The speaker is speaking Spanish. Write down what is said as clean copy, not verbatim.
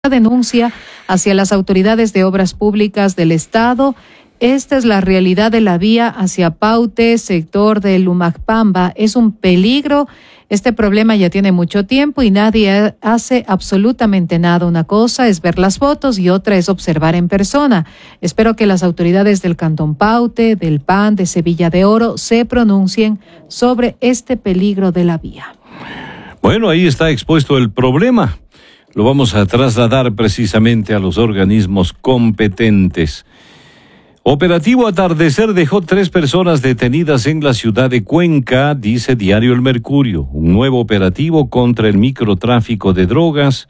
denuncia hacia las autoridades de obras públicas del Estado. Esta es la realidad de la vía hacia Paute, sector de Lumacpamba. Es un peligro. Este problema ya tiene mucho tiempo y nadie hace absolutamente nada. Una cosa es ver las fotos y otra es observar en persona. Espero que las autoridades del Cantón Paute, del PAN, de Sevilla de Oro se pronuncien sobre este peligro de la vía. Bueno, ahí está expuesto el problema. Lo vamos a trasladar precisamente a los organismos competentes. Operativo Atardecer dejó 3 personas detenidas en la ciudad de Cuenca, dice Diario El Mercurio. Un nuevo operativo contra el microtráfico de drogas